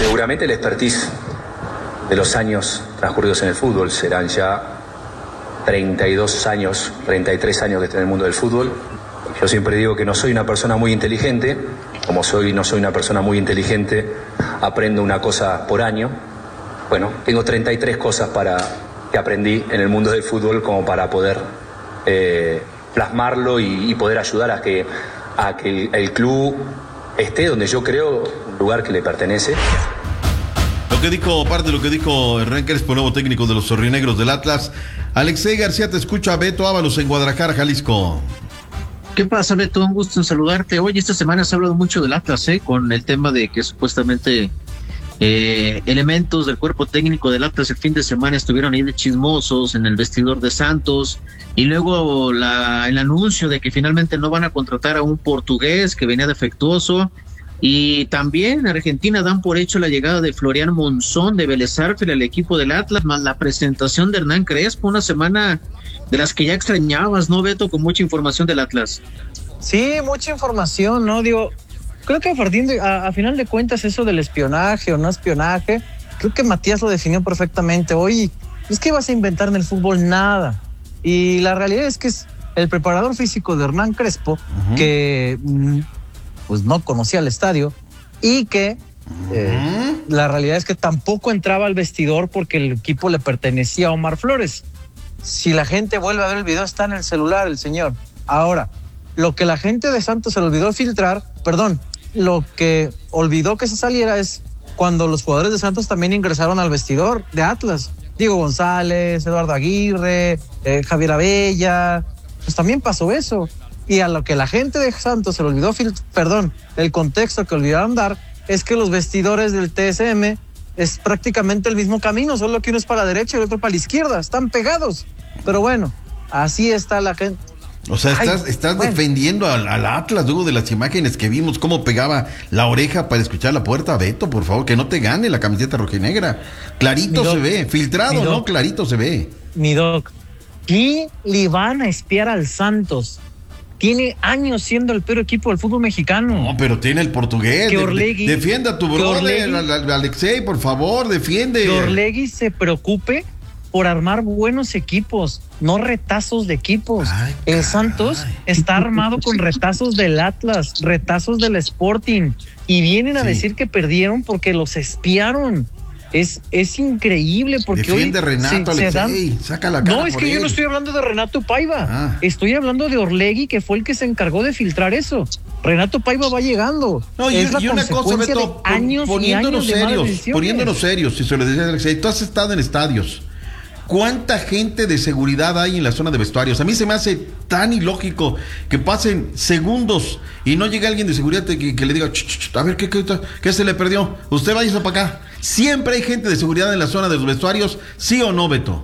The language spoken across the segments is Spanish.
Seguramente el expertise de los años transcurridos en el fútbol, serán ya 32 años, 33 años que estoy en el mundo del fútbol. Yo siempre digo que no soy una persona muy inteligente, como no soy una persona muy inteligente, aprendo una cosa por año. Bueno, tengo 33 cosas que aprendí en el mundo del fútbol como para poder plasmarlo y poder ayudar a que el club esté donde yo creo, un lugar que le pertenece. Parte de lo que dijo Hernán Crespo, nuevo técnico de los zorrinegros del Atlas. Alexei García te escucha. Beto Ábalos en Guadalajara, Jalisco. ¿Qué pasa, Beto? Un gusto en saludarte. Oye, esta semana se ha hablado mucho del Atlas, con el tema de que supuestamente elementos del cuerpo técnico del Atlas el fin de semana estuvieron ahí de chismosos en el vestidor de Santos, y luego el anuncio de que finalmente no van a contratar a un portugués que venía defectuoso. Y también en Argentina dan por hecho la llegada de Florian Monzón de Vélez Sarsfield al equipo del Atlas, más la presentación de Hernán Crespo, una semana de las que ya extrañabas, ¿no, Beto? Con mucha información del Atlas. Sí, mucha información, ¿no? Digo, creo que a final de cuentas eso del espionaje o no espionaje, creo que Matías lo definió perfectamente. Oye, es que vas a inventar en el fútbol nada. Y la realidad es que es el preparador físico de Hernán Crespo, que pues no conocía el estadio, y que la realidad es que tampoco entraba al vestidor porque el equipo le pertenecía a Omar Flores. Si la gente vuelve a ver el video, está en el celular el señor. Ahora, lo que la gente de Santos se le olvidó filtrar, lo que olvidó que se saliera es cuando los jugadores de Santos también ingresaron al vestidor de Atlas. Diego González, Eduardo Aguirre, Javier Abella, pues también pasó eso. Y a lo que la gente de Santos se le olvidó el contexto que olvidaron dar es que los vestidores del TSM es prácticamente el mismo camino, solo que uno es para la derecha y el otro para la izquierda, están pegados. Pero bueno, así está la gente. O sea, estás defendiendo al Atlas luego de las imágenes que vimos, cómo pegaba la oreja para escuchar la puerta. Beto, por favor, que no te gane la camiseta rojinegra. Clarito se ve, filtrado, ¿no? Clarito se ve. Mi doc, ¿qué le van a espiar al Santos? Tiene años siendo el peor equipo del fútbol mexicano. No, pero tiene el portugués. Que Orlegui, defiende a tu brother, Alexei, por favor, defiende. Que Orlegui se preocupe por armar buenos equipos, no retazos de equipos. El Santos está armado con retazos del Atlas, retazos del Sporting, y vienen a decir que perdieron porque los espiaron. Es increíble porque defiende hoy Renato Alexei, saca la cara. No, es que yo no estoy hablando de Renato Paiva, estoy hablando de Orlegui, que fue el que se encargó de filtrar eso. Renato Paiva va llegando. No, y una cosa, Beto, poniéndonos serios, si se lo decía Alexei, tú has estado en estadios. ¿Cuánta gente de seguridad hay en la zona de vestuarios? A mí se me hace tan ilógico que pasen segundos y no llegue alguien de seguridad que le diga, a ver, ¿qué se le perdió? Usted váyase para acá. Siempre hay gente de seguridad en la zona de los vestuarios, ¿sí o no, Beto?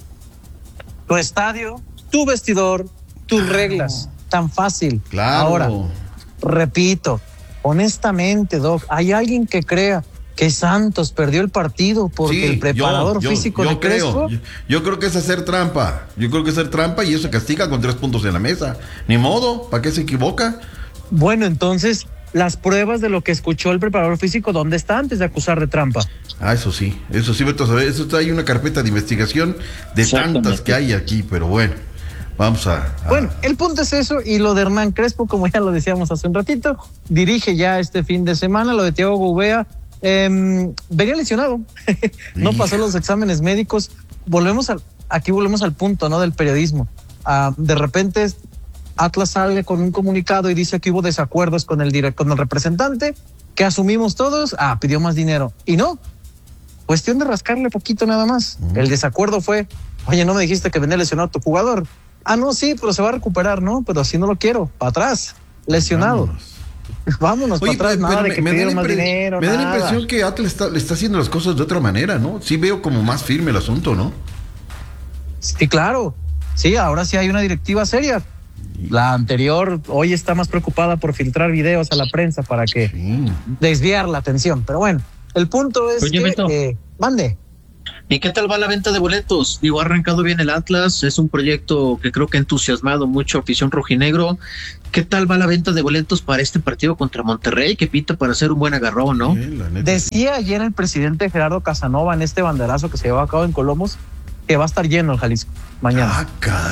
Tu estadio, tu vestidor, tus reglas, tan fácil. Claro. Ahora, repito, honestamente, Doc, ¿hay alguien que crea que Santos perdió el partido porque el preparador físico de Crespo? Yo creo que es hacer trampa. Y eso castiga con 3 puntos en la mesa. Ni modo, ¿para qué se equivoca? Bueno, entonces, las pruebas de lo que escuchó el preparador físico, ¿dónde está antes de acusar de trampa? Eso sí, Beto, eso hay una carpeta de investigación de tantas que hay aquí, pero bueno, vamos a... Bueno, el punto es eso, y lo de Hernán Crespo, como ya lo decíamos hace un ratito, dirige ya este fin de semana. Lo de Thiago Gouveia, venía lesionado, no pasó los exámenes médicos. Volvemos al punto, ¿no?, del periodismo. De repente Atlas sale con un comunicado y dice que hubo desacuerdos con el representante, que asumimos todos, pidió más dinero, y no, cuestión de rascarle poquito nada más. El desacuerdo fue, oye, no me dijiste que venía lesionado tu jugador. No, sí, pero se va a recuperar, ¿no? Pero así no lo quiero, para atrás, lesionado. Vámonos para atrás, nada de que pidieron más dinero. Me da la impresión que Atlas le está haciendo las cosas de otra manera, ¿no? Sí veo como más firme el asunto, ¿no? Sí, claro. Sí, ahora sí hay una directiva seria. La anterior hoy está más preocupada por filtrar videos a la prensa para que desviar la atención. Pero bueno, el punto es mande. ¿Y qué tal va la venta de boletos? Digo, ha arrancado bien el Atlas, es un proyecto que creo que ha entusiasmado mucho a afición rojinegro. ¿Qué tal va la venta de boletos para este partido contra Monterrey, que pinta para hacer un buen agarrón, ¿no? Decía ayer el presidente Gerardo Casanova en este banderazo que se llevó a cabo en Colomos que va a estar lleno el Jalisco mañana.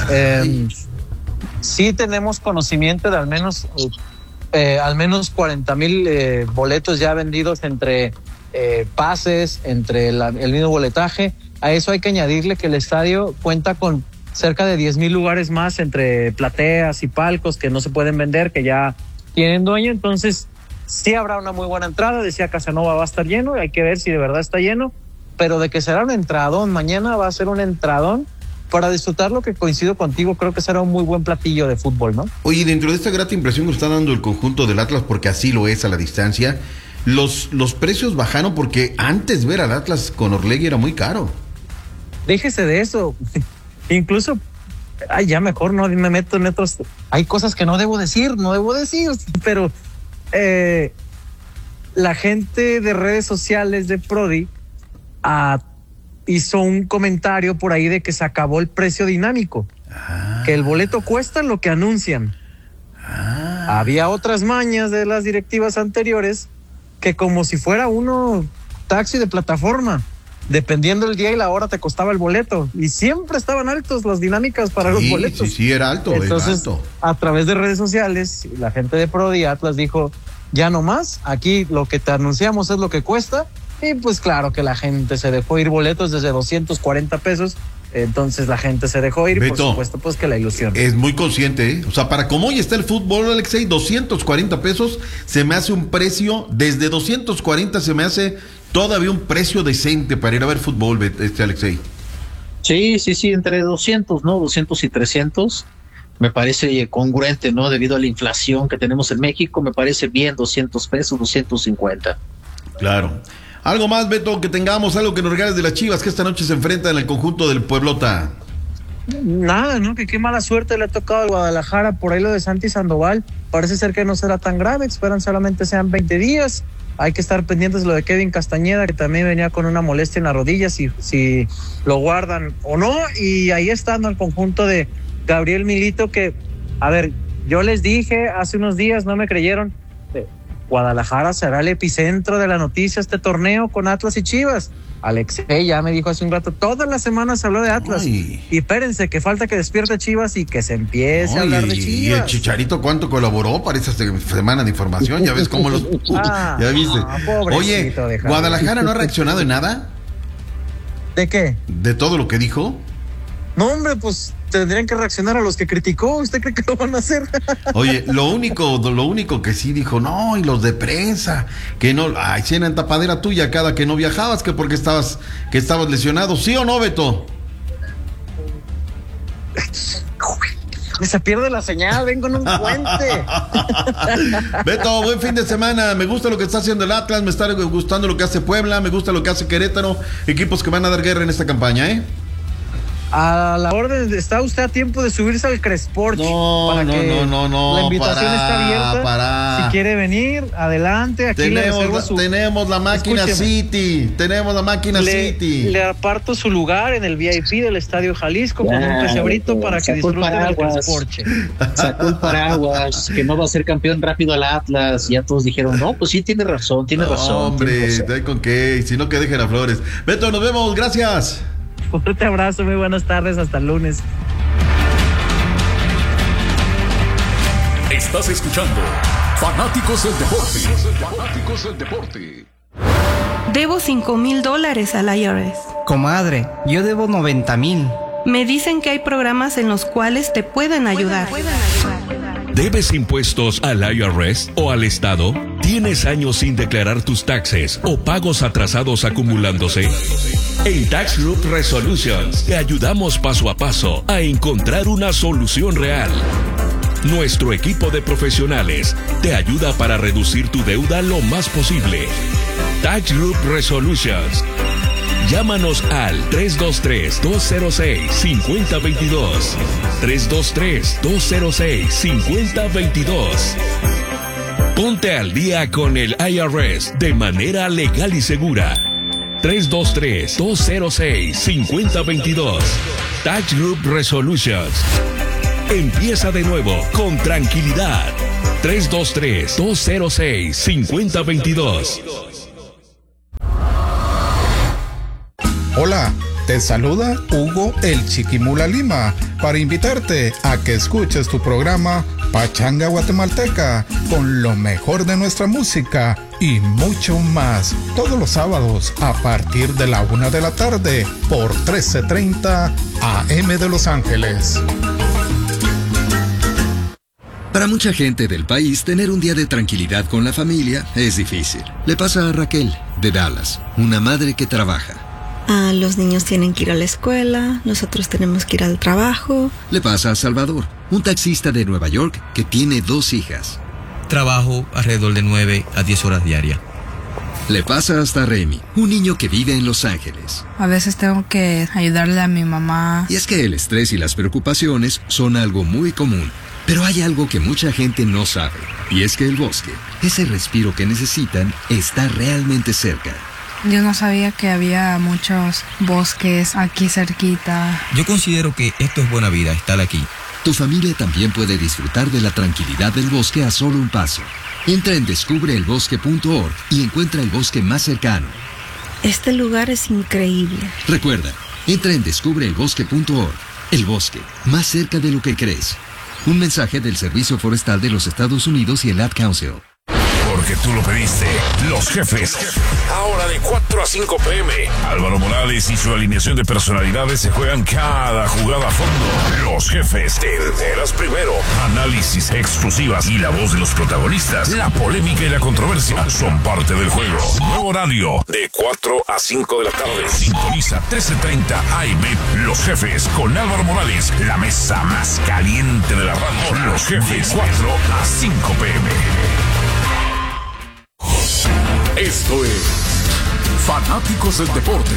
Sí tenemos conocimiento de al menos 40,000 boletos ya vendidos entre pases, entre el mismo boletaje. A eso hay que añadirle que el estadio cuenta con cerca de 10,000 lugares más entre plateas y palcos que no se pueden vender, que ya tienen dueño. Entonces sí habrá una muy buena entrada. Decía Casanova, va a estar lleno, hay que ver si de verdad está lleno, pero de que será un entradón, mañana va a ser un entradón para disfrutar. Lo que coincido contigo, creo que será un muy buen platillo de fútbol, ¿no? Oye, dentro de esta grata impresión que está dando el conjunto del Atlas, porque así lo es a la distancia, los precios bajaron, porque antes ver al Atlas con Orlegui era muy caro. Déjese de eso. Incluso, ya mejor no me meto en otros. Hay cosas que no debo decir, pero la gente de redes sociales de Prodi hizo un comentario por ahí de que se acabó el precio dinámico, que el boleto cuesta lo que anuncian. Había otras mañas de las directivas anteriores que, como si fuera uno taxi de plataforma, dependiendo del día y la hora te costaba el boleto, y siempre estaban altos las dinámicas para los boletos. Sí, era alto. Entonces, era alto. A través de redes sociales, la gente de Prodi Atlas dijo, ya no más, aquí lo que te anunciamos es lo que cuesta. Y pues claro que la gente se dejó ir, boletos desde 240 pesos. Entonces la gente se dejó ir, Beto, por supuesto, pues que la ilusión. Es muy consciente, ¿eh? O sea, para como hoy está el fútbol, Alexei, 240 pesos se me hace un precio, desde 240 se me hace todavía un precio decente para ir a ver fútbol, Alexei. Sí, entre 200, ¿no? 200 y 300. Me parece congruente, ¿no? Debido a la inflación que tenemos en México, me parece bien 200 pesos, 250. Claro. Algo más, Beto, que tengamos, algo que nos regales de las Chivas que esta noche se enfrentan en el conjunto del Pueblota. Nada, ¿no? Que qué mala suerte le ha tocado al Guadalajara por ahí lo de Santi Sandoval. Parece ser que no será tan grave, esperan solamente sean 20 días. Hay que estar pendientes de lo de Kevin Castañeda, que también venía con una molestia en la rodilla, si lo guardan o no. Y ahí está, ¿no? El conjunto de Gabriel Milito, que, a ver, yo les dije hace unos días, no me creyeron, Guadalajara será el epicentro de la noticia este torneo con Atlas y Chivas. Alexei ya me dijo hace un rato, todas las semanas se habló de Atlas. Y espérense, que falta que despierte Chivas y que se empiece a hablar de Chivas. Y el Chicharito, ¿cuánto colaboró para esta semana de información? Ya ves cómo los... ya viste. Oye, ¿Guadalajara no ha reaccionado en nada? ¿De qué? ¿De todo lo que dijo? No, hombre, pues tendrían que reaccionar a los que criticó. ¿Usted cree que lo van a hacer? Oye, lo único que sí dijo, no, y los de prensa, que no, cena en tapadera tuya cada que no viajabas, que porque estabas lesionado, ¿sí o no, Beto? Se pierde la señal, vengo en un puente. Beto, buen fin de semana. Me gusta lo que está haciendo el Atlas, me está gustando lo que hace Puebla, me gusta lo que hace Querétaro, equipos que van a dar guerra en esta campaña, ¿eh? A la orden, está usted a tiempo de subirse al Cresporch. No. La invitación está abierta. Si quiere venir, adelante. Aquí tenemos la máquina City. Tenemos la máquina City. Le aparto su lugar en el VIP del Estadio Jalisco con un pesebrito para que disfrute del Cresporch. Sacó el paraguas, que no va a ser campeón rápido al Atlas. Ya todos dijeron, no, pues sí, tiene razón. Hombre, con qué, si no que dejen a Flores. Beto, nos vemos, gracias. Un fuerte abrazo, muy buenas tardes, hasta el lunes. Estás escuchando Fanáticos del Deporte. Debo $5,000 al IRS. Comadre, yo debo 90,000. Me dicen que hay programas en los cuales te pueden ayudar. ¿Debes impuestos al IRS o al Estado? ¿Tienes años sin declarar tus taxes o pagos atrasados acumulándose? En Tax Group Resolutions te ayudamos paso a paso a encontrar una solución real. Nuestro equipo de profesionales te ayuda para reducir tu deuda lo más posible. Tax Group Resolutions. Llámanos al 323-206-5022. 323-206-5022. Ponte al día con el IRS de manera legal y segura. 323-206-5022. Tax Group Resolutions. Empieza de nuevo con tranquilidad. 323-206-5022. Hola, te saluda Hugo el Chiquimula Lima para invitarte a que escuches tu programa Pachanga Guatemalteca con lo mejor de nuestra música y mucho más todos los sábados a partir de la 1 de la tarde por 1330 AM de Los Ángeles. Para mucha gente del país, tener un día de tranquilidad con la familia es difícil. Le pasa a Raquel, de Dallas, una madre que trabaja. Los niños tienen que ir a la escuela, nosotros tenemos que ir al trabajo. Le pasa a Salvador, un taxista de Nueva York que tiene 2 hijas. Trabajo alrededor de 9 a 10 horas diarias. Le pasa hasta a Remy, un niño que vive en Los Ángeles. A veces tengo que ayudarle a mi mamá. Y es que el estrés y las preocupaciones son algo muy común. Pero hay algo que mucha gente no sabe, y es que el bosque, ese respiro que necesitan, está realmente cerca. Yo no sabía que había muchos bosques aquí cerquita. Yo considero que esto es buena vida, estar aquí. Tu familia también puede disfrutar de la tranquilidad del bosque a solo un paso. Entra en descubreelbosque.org y encuentra el bosque más cercano. Este lugar es increíble. Recuerda, entra en descubreelbosque.org. El bosque, más cerca de lo que crees. Un mensaje del Servicio Forestal de los Estados Unidos y el Ad Council. Porque tú lo pediste. Los Jefes. Ahora de 4 a 5 p.m. Álvaro Morales y su alineación de personalidades se juegan cada jugada a fondo. Los Jefes. Te enteras primero. Análisis exclusivas y la voz de los protagonistas. La polémica y la controversia son parte del juego. Nuevo horario de 4 a 5 de la tarde. Sintoniza 1330 AM. Los Jefes con Álvaro Morales. La mesa más caliente de la radio. Los Jefes. 4 a 5 p.m. Esto es Fanáticos del Deporte.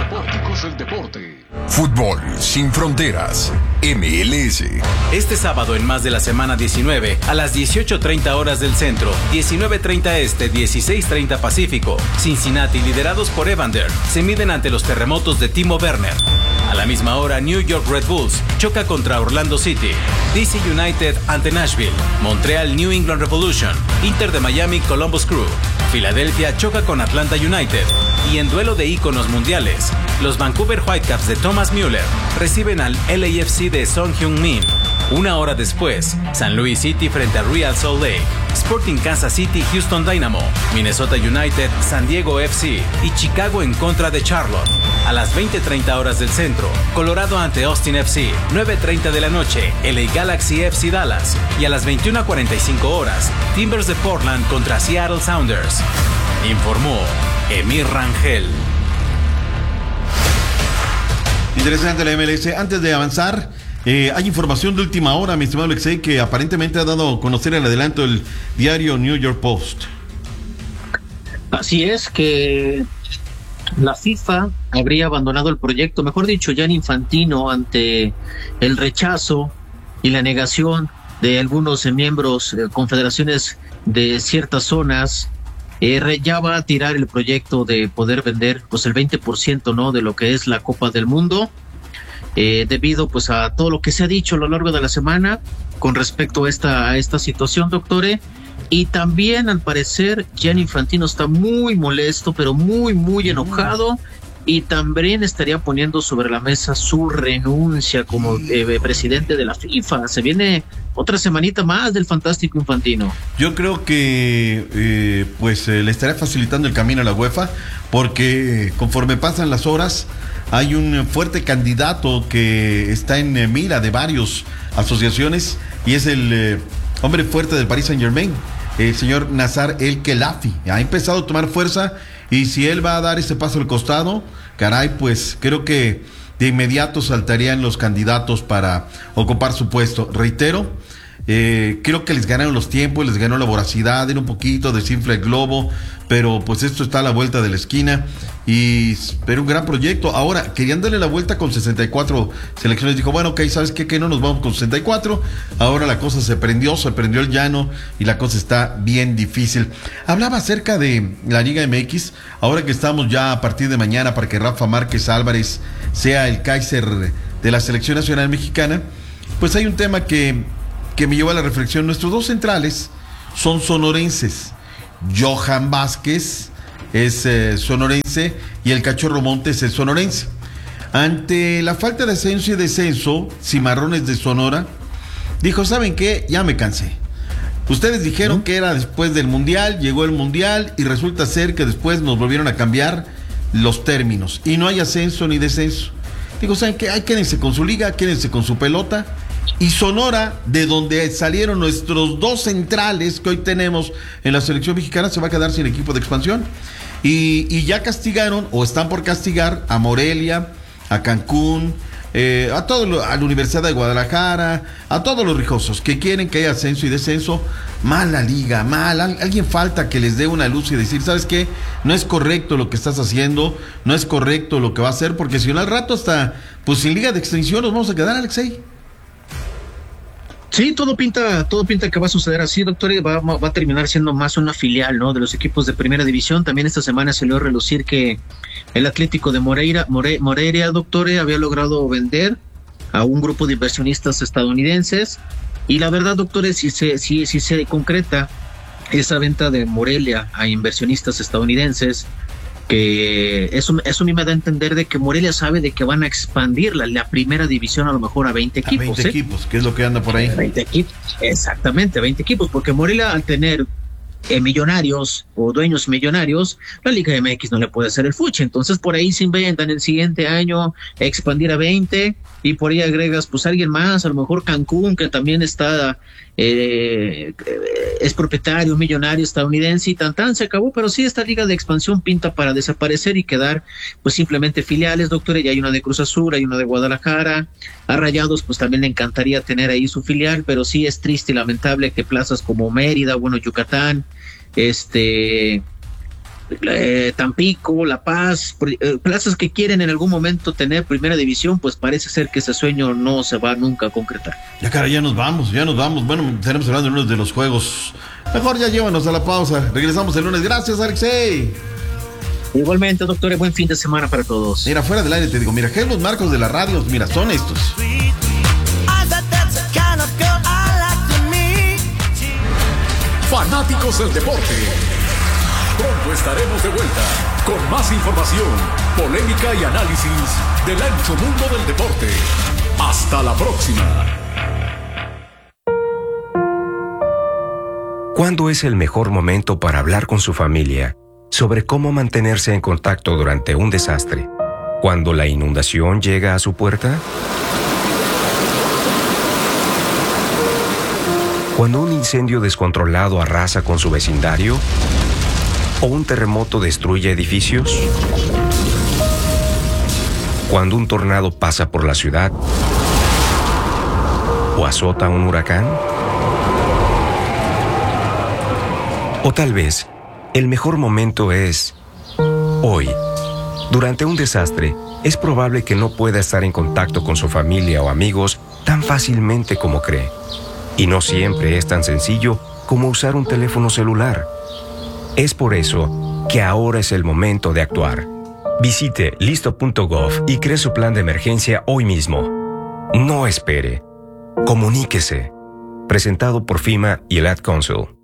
Fútbol sin fronteras. MLS. Este sábado en Más de la Semana 19, a las 18:30 horas del centro, 19:30 este, 16:30 Pacífico, Cincinnati, liderados por Evander, se miden ante los terremotos de Timo Werner. A la misma hora, New York Red Bulls choca contra Orlando City, DC United ante Nashville, Montreal New England Revolution, Inter de Miami Columbus Crew, Filadelfia choca con Atlanta United, y en duelo de íconos mundiales, los Vancouver Whitecaps de Thomas Müller reciben al LAFC de Son Heung-min. Una hora después, San Luis City frente a Real Salt Lake, Sporting Kansas City Houston Dynamo, Minnesota United San Diego FC y Chicago en contra de Charlotte. A las 20:30 horas del centro, Colorado ante Austin FC, 9:30 de la noche, LA Galaxy FC Dallas, y a las 21:45 horas, Timbers de Portland contra Seattle Sounders. Informó Emir Rangel. Interesante la MLS. Antes de avanzar, hay información de última hora, mi estimado Alexei, que aparentemente ha dado a conocer el adelanto del diario New York Post. Así es, que la FIFA habría abandonado el proyecto, mejor dicho, Gianni Infantino, ante el rechazo y la negación de algunos miembros, confederaciones de ciertas zonas. Ya va a tirar el proyecto de poder vender pues el 20%, ¿no?, de lo que es la Copa del Mundo, debido pues a todo lo que se ha dicho a lo largo de la semana con respecto a esta situación, doctore. Y también, al parecer, Gianni Infantino está muy molesto, pero muy enojado, y también estaría poniendo sobre la mesa su renuncia como presidente de la FIFA. Se viene otra semanita más del fantástico Infantino. Yo creo que le estará facilitando el camino a la UEFA, porque conforme pasan las horas hay un fuerte candidato que está en mira de varias asociaciones, y es el hombre fuerte del Paris Saint-Germain, el señor Nasser El-Khelaifi. Ha empezado a tomar fuerza, y si él va a dar ese paso al costado, caray, pues creo que de inmediato saltarían los candidatos para ocupar su puesto. Reitero, Creo que les ganaron los tiempos, les ganó la voracidad, era un poquito, desinfla el globo, pero pues esto está a la vuelta de la esquina, pero un gran proyecto. Ahora, querían darle la vuelta con 64 selecciones, dijo, bueno, ok, ¿sabes qué? Que no nos vamos con 64, ahora la cosa se prendió el llano y la cosa está bien difícil. Hablaba acerca de la Liga MX, ahora que estamos ya a partir de mañana para que Rafa Márquez Álvarez sea el Kaiser de la Selección Nacional Mexicana, pues hay un tema que me llevó a la reflexión. Nuestros dos centrales son sonorenses. Johan Vázquez es sonorense y el Cachorro Montes es sonorense. Ante la falta de ascenso y descenso, Cimarrones de Sonora dijo, ¿saben qué? Ya me cansé. Ustedes dijeron que era después del Mundial, llegó el Mundial y resulta ser que después nos volvieron a cambiar los términos y no hay ascenso ni descenso. Digo, ¿saben qué? Quédense con su liga, quédense con su pelota. Y Sonora, de donde salieron nuestros dos centrales que hoy tenemos en la selección mexicana, se va a quedar sin equipo de expansión. Y ya castigaron, o están por castigar, a Morelia, a Cancún, a la Universidad de Guadalajara, a todos los rijosos que quieren que haya ascenso y descenso. Mala liga, alguien falta que les dé una luz y decir, ¿sabes qué? No es correcto lo que estás haciendo, no es correcto lo que va a hacer, porque si no al rato hasta, pues sin liga de extensión nos vamos a quedar, Alexei. Sí, todo pinta que va a suceder así, doctor, y va a terminar siendo más una filial, ¿no?, de los equipos de primera división. También esta semana se le dio a relucir que el Atlético de Morelia, doctor, había logrado vender a un grupo de inversionistas estadounidenses, y la verdad, doctor, si se concreta esa venta de Morelia a inversionistas estadounidenses, que eso a mí me da a entender de que Morelia sabe de que van a expandir la primera división a lo mejor a 20 equipos. A 20 equipos, que es lo que anda por ahí. 20 equipos, exactamente, 20 equipos, porque Morelia al tener millonarios o dueños millonarios, la Liga MX no le puede hacer el fuchi, entonces por ahí se inventan el siguiente año expandir a 20 y por ahí agregas pues alguien más, a lo mejor Cancún, que también está es propietario, millonario estadounidense, y tan se acabó. Pero sí, esta liga de expansión pinta para desaparecer y quedar pues simplemente filiales, doctor. Y hay una de Cruz Azul, hay una de Guadalajara, a Rayados pues también le encantaría tener ahí su filial, pero sí es triste y lamentable que plazas como Mérida, Yucatán, Tampico, La Paz, plazas que quieren en algún momento tener primera división, pues parece ser que ese sueño no se va nunca a concretar. Ya nos vamos. Bueno, estaremos hablando de uno de los juegos. Mejor ya llévanos a la pausa. Regresamos el lunes. Gracias, Alexei. Igualmente, doctor, buen fin de semana para todos. Mira, fuera del aire te digo, mira, que los marcos de la radio, mira, son estos. Fanáticos del deporte. Pronto estaremos de vuelta con más información, polémica y análisis del ancho mundo del deporte. Hasta la próxima. ¿Cuándo es el mejor momento para hablar con su familia sobre cómo mantenerse en contacto durante un desastre? ¿Cuando la inundación llega a su puerta? ¿Cuando un incendio descontrolado arrasa con su vecindario? ¿O un terremoto destruye edificios? ¿Cuando un tornado pasa por la ciudad? ¿O azota un huracán? O tal vez, el mejor momento es hoy. Durante un desastre, es probable que no pueda estar en contacto con su familia o amigos tan fácilmente como cree. Y no siempre es tan sencillo como usar un teléfono celular. Es por eso que ahora es el momento de actuar. Visite listo.gov y cree su plan de emergencia hoy mismo. No espere. Comuníquese. Presentado por FEMA y el Ad Council.